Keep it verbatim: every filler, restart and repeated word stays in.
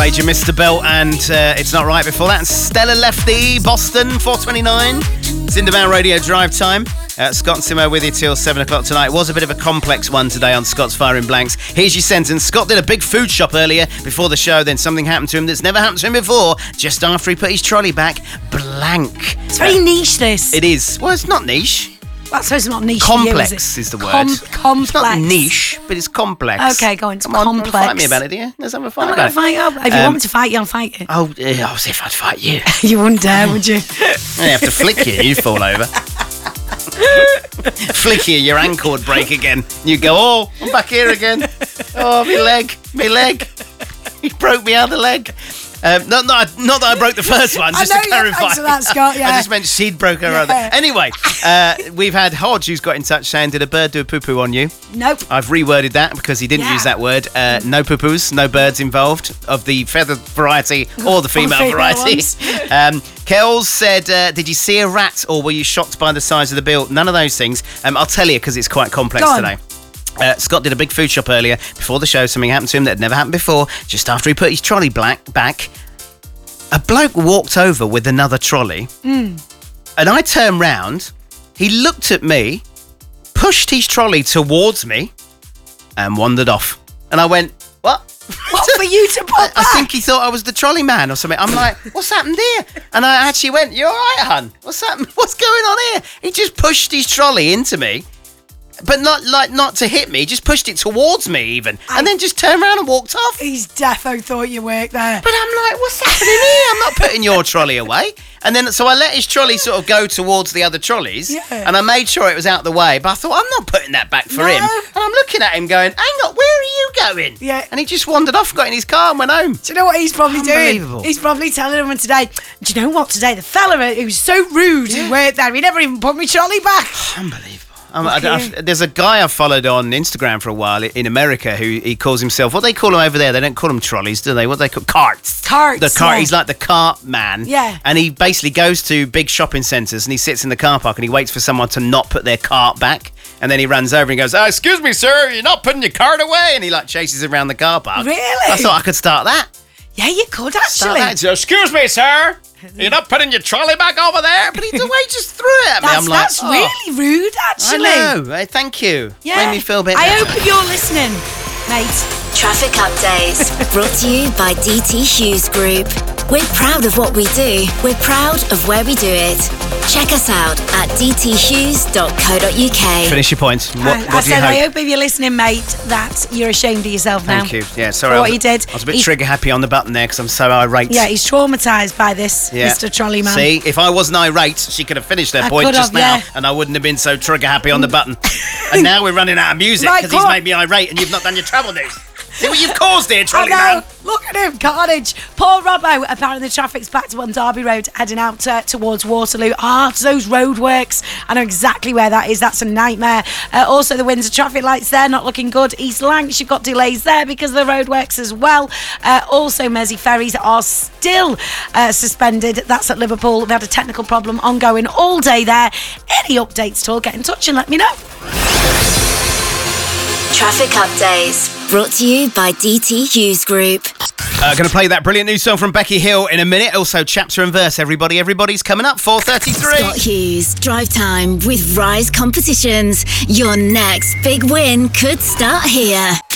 Major Mister Belt and uh, It's Not Right before that. And Stella Lefty, Boston, four twenty-nine. It's Independent Radio Drive Time. Uh, Scott and Simo with you till seven o'clock tonight. It was a bit of a complex one today on Scott's Firing Blanks. Here's your sentence. Scott did a big food shop earlier before the show. Then something happened to him that's never happened to him before. Just after he put his trolley back, blank. It's very uh, niche, this. It is. Well, it's not niche. Well, I suppose it's not niche. Complex for you, is, is the word. Com- complex. It's not niche, but it's complex. Okay, go on. It's Come on, complex. Fight me about it, do you? Let's have a fight I'm about not it. Fight up. If you Um, want me to fight you, I'll fight you. Oh, yeah, I was if I'd fight you. You wouldn't dare, would you? I have to flick you, you fall over. Flick you, your ankle would break again. You go, oh, I'm back here again. Oh, my leg, my leg. He broke my other leg. Um, not, not, not that I broke the first one, just I know, to clarify. Yeah, thanks for that, Scott, yeah. I just meant she'd broke her Yeah. other. Anyway, uh, we've had Hodge who's got in touch saying, did a bird do a poo-poo on you? Nope. I've reworded that because he didn't Yeah. use that word. Uh, no poo-poos, no birds involved of the feathered variety or the female, female variety. ones. um, Kells said, uh, did you see a rat or were you shocked by the size of the bill? None of those things. Um, I'll tell you because it's quite complex Go on. today. Uh, Scott did a big food shop earlier before the show. Something happened to him that had never happened before. Just after he put his trolley black back, a bloke walked over with another trolley, mm. and I turned round. He looked at me, pushed his trolley towards me, and wandered off. And I went, what? What for you to put I, I back? think he thought I was the trolley man or something. I'm like, what's happened here? And I actually went, you all right, hun? What's happened? What's going on here? He just pushed his trolley into me. But not like not to hit me, just pushed it towards me even. I- and then just turned around and walked off. He's defo thought you worked there. But I'm like, what's happening here? I'm not putting your trolley away. And then, so I let his trolley sort of go towards the other trolleys. Yeah. And I made sure it was out the way. But I thought, I'm not putting that back for No. him. And I'm looking at him going, hang on, where are you going? Yeah. And he just wandered off, got in his car and went home. Do you know what he's probably doing? Unbelievable. He's probably telling everyone today, do you know what, today, the fella who was so rude Yeah. who worked there, he never even put me trolley back. Unbelievable. Um, I, Okay. I've, there's a guy I've followed on Instagram for a while in America who he calls himself, what they call him over there, they don't call them trolleys, do they? What do they call carts? Carts, The cart. yeah. He's like the cart man. Yeah. And he basically goes to big shopping centres and he sits in the car park and he waits for someone to not put their cart back. And then he runs over and goes, oh, excuse me, sir, you're not putting your cart away. And he like chases around the car park. Really? I thought I could start that. Yeah, you could Start actually. that. So, excuse me, sir. You're not putting your trolley back over there. But he, the way he just threw it at me. That's, I'm like, that's oh. really rude, actually. I know. Hey, thank you. Yeah. Made me feel a bit I better. hope you're listening, mate. Traffic updates brought to you by D T Hughes Group. We're proud of what we do. We're proud of where we do it. Check us out at d t hughes dot co dot u k. Finish your points. What, I, what I do you said, hope? I hope if you're listening, mate, that you're ashamed of yourself now. Thank you. Yeah, sorry. For I what was, you did. I was a bit He- trigger happy on the button there because I'm so irate. Yeah, he's traumatised by this, Yeah. Mister Trolleyman. See, if I wasn't irate, she could have finished her I point could just have, now, yeah. and I wouldn't have been so trigger happy on the button. And now we're running out of music Right, because he's come on. made me irate, and you've not done your travel news. See what you've caused here, I trolley know. man. Look at him, carnage. Paul Robbo, apparently the traffic's backed up on Derby Road, heading out uh, towards Waterloo. Ah, it's those roadworks. I know exactly where that is. That's a nightmare. Uh, also, the Windsor traffic lights there, not looking good. East Lancs, you've got delays there because of the roadworks as well. Uh, also, Mersey ferries are still uh, suspended. That's at Liverpool. We've had a technical problem ongoing all day there. Any updates at all, get in touch and let me know. Traffic updates brought to you by D T Hughes Group. Uh, going to play that brilliant new song from Becky Hill in a minute. Also, chapter and verse. Everybody, everybody's coming up. four thirty-three. Scott Hughes, Drive Time with Rise Competitions. Your next big win could start here.